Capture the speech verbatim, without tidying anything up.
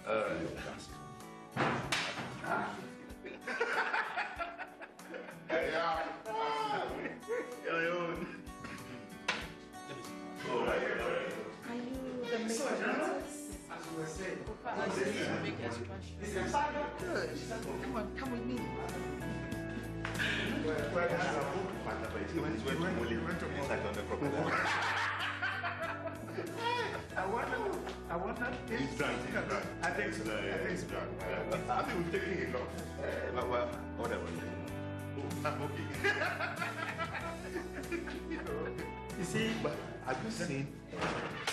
Yeah. Are you the makeup As we were saying, make expressions? good. Come on, come with me. Where has a book? He went to Molly. He went to Molly. Like on the crocodile. I wonder. I wonder. He's done. He's done. I think so. I think He's so. done. I think we've taken enough. Well, well, whatever. Oh, I'm okay. You see, But have you seen